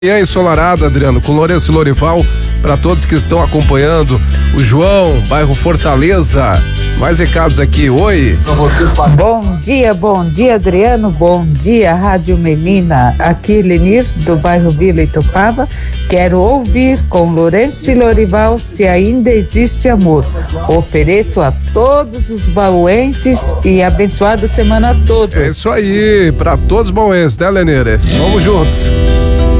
manhã ensolarada, Adriano, com Lourenço e Lorival, para todos que estão acompanhando. O João, bairro Fortaleza. Mais recados aqui, oi. Bom dia, Adriano, bom dia, Rádio Menina. Aqui, Lenir, do bairro Vila Itupava. Quero ouvir com Lourenço e Lorival Se Ainda Existe Amor. Ofereço a todos os bauenses e abençoada semana a todos. É isso aí, para todos os bauenses, né, Lenir? Vamos juntos.